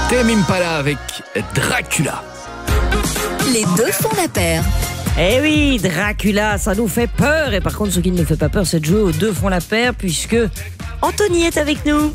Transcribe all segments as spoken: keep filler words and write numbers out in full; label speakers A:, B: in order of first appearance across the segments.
A: Tame Impala avec Dracula.
B: Les deux font la paire.
C: Eh oui, Dracula, ça nous fait peur. Et par contre, ce qui ne nous fait pas peur, c'est de jouer aux deux font la paire, puisque Anthony est avec nous.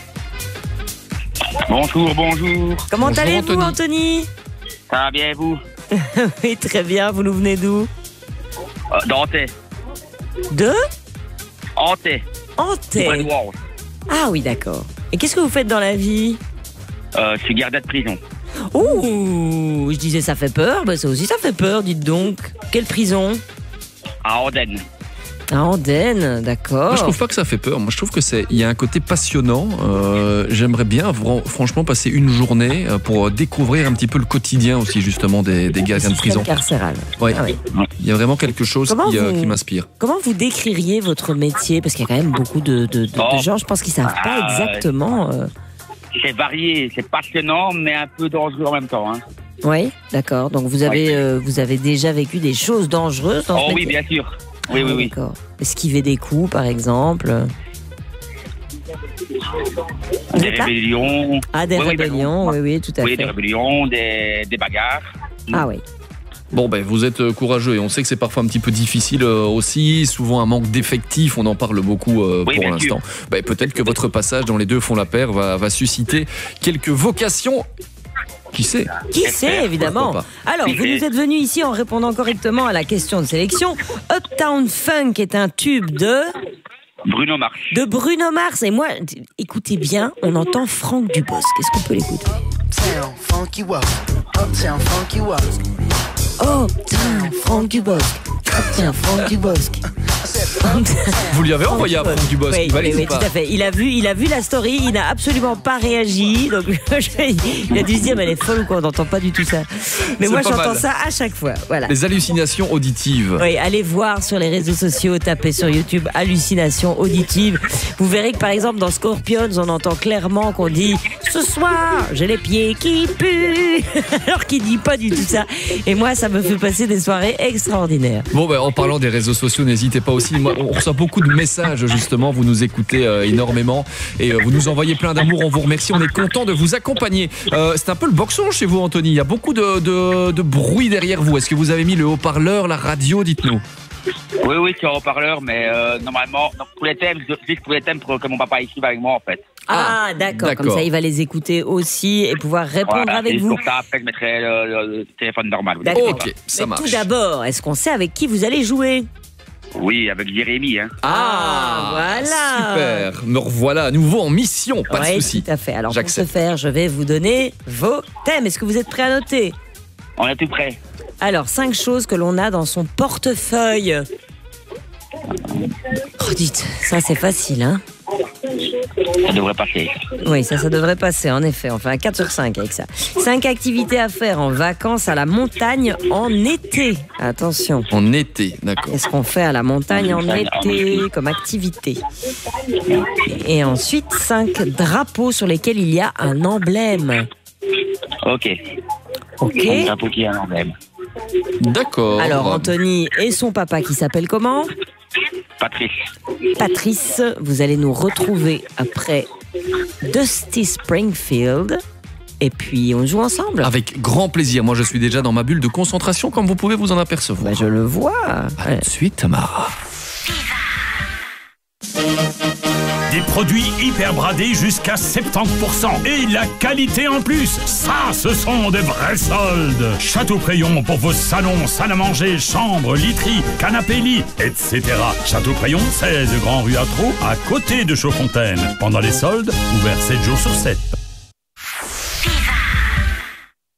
D: Bonjour, bonjour.
C: Comment
A: Bonjour,
C: allez-vous,
A: Anthony.
C: Anthony?
D: Ça va bien, vous?
C: Oui, très bien. Vous nous venez d'où?
D: euh, D'Antais.
C: De
D: Antais.
C: Antais.
D: Brenouard.
C: Ah oui, d'accord. Et qu'est-ce que vous faites dans la vie?
D: Euh, je suis gardien de prison.
C: Ouh, je disais ça fait peur. Bah, ça aussi, ça fait peur, dites donc. Quelle prison?
D: À Andenne.
C: À Andenne, d'accord.
A: Moi, je trouve pas que ça fait peur. Moi, je trouve que c'est, il y a un côté passionnant. Euh, j'aimerais bien, vra- franchement, passer une journée euh, pour découvrir un petit peu le quotidien aussi, justement, des, des gardiens de prison.
C: Carcéral.
A: Ouais.
C: Ah oui.
A: Il y a vraiment quelque chose
C: Comment
A: qui, euh,
C: vous-
A: qui m'inspire.
C: Comment vous décririez votre métier? Parce qu'il y a quand même beaucoup de, de, de-
D: Oh.
C: de gens, je pense, qui savent pas
D: Ah,
C: exactement. euh,
D: C'est varié, c'est passionnant, mais un peu dangereux en même temps. Hein.
C: Oui, d'accord. Donc vous avez, euh, vous avez déjà vécu des choses dangereuses dans
D: Oh
C: ce
D: oui,
C: métier?
D: bien sûr. Oui,
C: Ah,
D: oui, oui.
C: D'accord. Esquiver des coups, par exemple. Vous
D: Des
C: êtes là?
D: rébellions.
C: Ah, des
D: Oui, oui,
C: rébellions,
D: d'accord.
C: oui, oui, tout à
D: Oui,
C: fait.
D: des rébellions, des, des bagarres.
C: Ah oui.
A: Bon, ben, vous êtes euh, courageux et on sait que c'est parfois un petit peu difficile euh, aussi. Souvent un manque d'effectifs, on en parle beaucoup euh,
D: Oui,
A: pour
D: bien
A: l'instant. Ben, peut-être que votre passage dans les deux font la paire va, va susciter quelques vocations. Qui sait?
C: Qui sait, évidemment.
A: Pourquoi
C: Alors,
D: Qui
C: vous
D: sait
C: nous êtes venu ici en répondant correctement à la question de sélection. Uptown Funk est un tube de...
D: Bruno Mars.
C: de Bruno Mars. Et moi, t- écoutez bien, on entend Franck Dubosc. Est-ce qu'on peut l'écouter?
E: Uptown, funky walk. Uptown, funky walk.
C: Oh, putain, Franck Dubosc. Uptown, Franck Dubosc.
A: Vous lui avez envoyé à Franck Dubosc,
C: Oui,
A: il valide
C: oui, oui,
A: ou pas?
C: tout à fait. Il a vu, il a vu la story, il n'a absolument pas réagi. Donc, il a dû se dire, mais elle est folle ou quoi, on n'entend pas du tout ça. Mais
A: C'est
C: moi,
A: pas
C: j'entends
A: mal.
C: ça à chaque fois. Voilà.
A: Les hallucinations auditives.
C: Oui, allez voir sur les réseaux sociaux, tapez sur YouTube hallucinations auditives. Vous verrez que par exemple dans Scorpions, on entend clairement qu'on dit ce soir, j'ai les pieds qui puent, alors qu'il dit pas du tout ça. Et moi, ça me fait passer des soirées extraordinaires.
A: Bon, ben, en parlant des réseaux sociaux, n'hésitez pas aussi. Moi, on reçoit beaucoup de messages, justement. Vous nous écoutez euh, énormément et euh, vous nous envoyez plein d'amour. On vous remercie. On est content de vous accompagner. Euh, c'est un peu le boxon chez vous, Anthony. Il y a beaucoup de, de, de bruit derrière vous. Est-ce que vous avez mis le haut-parleur, la radio? Dites-nous.
D: Oui, oui, c'est en haut-parleur, mais euh, normalement, donc, pour les thèmes, je- juste pour les thèmes, pour que mon papa écrive avec moi, en fait.
C: Ah, d'accord. Comme
A: d'accord.
C: ça, il va les écouter aussi et pouvoir répondre
D: Voilà,
C: avec
D: et
C: vous.
D: pour ça, après, je mettrai le, le- le téléphone normal. vous
C: D'accord.
D: inquiétez
A: Ok,
D: pas.
A: ça
C: Mais
A: marche.
C: tout d'abord, est-ce qu'on sait avec qui vous allez jouer?
D: Oui, avec Jérémy, hein.
C: Ah, voilà.
A: Super. Me revoilà à nouveau en mission. Pas de
C: Ouais,
A: souci.
C: tout à fait. Alors, pour ce
A: J'accepte.
C: faire, je vais vous donner vos thèmes. Est-ce que vous êtes prêts à noter?
D: On est tout prêt.
C: Alors, cinq choses que l'on a dans son portefeuille. Oh, dites, ça c'est facile, hein?
D: Ça devrait passer.
C: Oui, ça, ça devrait passer, en effet. On fait un quatre sur cinq avec ça. cinq activités à faire en vacances à la montagne en été. Attention.
A: En été, d'accord.
C: Qu'est-ce qu'on fait à la montagne en été comme activité? Et ensuite, cinq drapeaux sur lesquels il y a un emblème.
D: Ok.
C: Ok.
D: Un drapeau qui a un emblème.
A: D'accord.
C: Alors, Anthony et son papa qui s'appelle comment?
D: Patrice.
C: Patrice, vous allez nous retrouver après Dusty Springfield. Et puis, on joue ensemble.
A: Avec grand plaisir. Moi, je suis déjà dans ma bulle de concentration, comme vous pouvez vous en apercevoir.
C: Bah, je le vois.
A: À tout de suite, Tamara.
F: Des produits hyper bradés jusqu'à soixante-dix pour cent. Et la qualité en plus. Ça, ce sont des vrais soldes. Château-Prayon pour vos salons, salles à manger, chambres, literies, canapés lits, et cetera. Château-Prayon, seize Grand Rue Atro, à côté de Chaudfontaine. Pendant les soldes, ouvert sept jours sur sept.